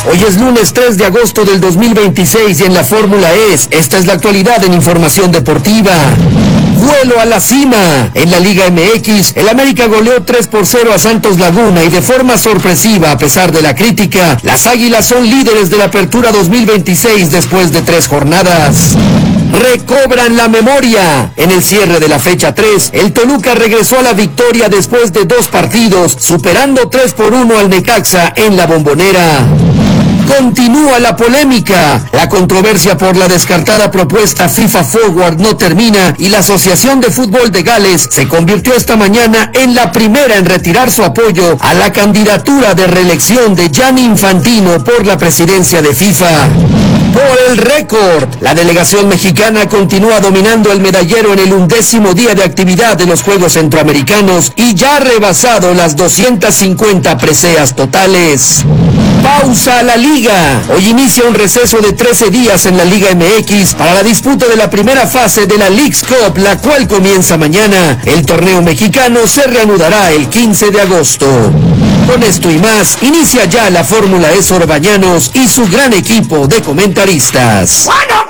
Hoy es lunes 3 de agosto del 2026 y en la Fórmula E, esta es la actualidad en información deportiva. Vuelo a la cima. En la Liga MX, el América goleó 3-0 a Santos Laguna y de forma sorpresiva, a pesar de la crítica, las Águilas son líderes de la Apertura 2026 después de 3 jornadas. Recobran la memoria. En el cierre de la fecha 3, el Toluca regresó a la victoria después de 2 partidos, superando 3-1 al Necaxa en la Bombonera. Continúa la polémica. La controversia por la descartada propuesta FIFA Forward no termina y la Asociación de Fútbol de Gales se convirtió esta mañana en la primera en retirar su apoyo a la candidatura de reelección de Gianni Infantino por la presidencia de FIFA. Por el récord, la delegación mexicana continúa dominando el medallero en el 11º día de actividad de los Juegos Centroamericanos y ya ha rebasado las 250 preseas totales. Pausa la Liga. Hoy inicia un receso de 13 días en la Liga MX para la disputa de la primera fase de la Leagues Cup, la cual comienza mañana. El torneo mexicano se reanudará el 15 de agosto. Con esto y más, inicia ya la Fórmula E Sor Bañanos y su gran equipo de comentaristas.